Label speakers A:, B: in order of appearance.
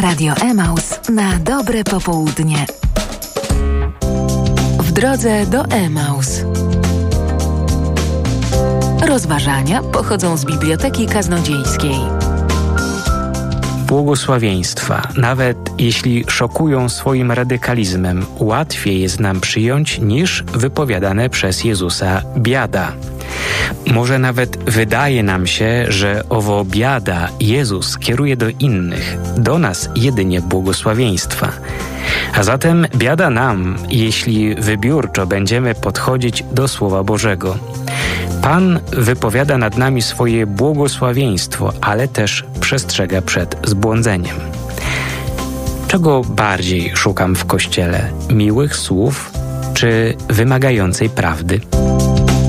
A: Radio Emaus na dobre popołudnie. W drodze do Emaus. Rozważania pochodzą z Biblioteki Kaznodziejskiej.
B: Błogosławieństwa, nawet jeśli szokują swoim radykalizmem, łatwiej jest nam przyjąć niż wypowiadane przez Jezusa biada. Może nawet wydaje nam się, że owo biada Jezus kieruje do innych, do nas jedynie błogosławieństwa. A zatem biada nam, jeśli wybiórczo będziemy podchodzić do Słowa Bożego. Pan wypowiada nad nami swoje błogosławieństwo, ale też przestrzega przed zbłądzeniem. Czego bardziej szukam w Kościele? Miłych słów czy wymagającej prawdy?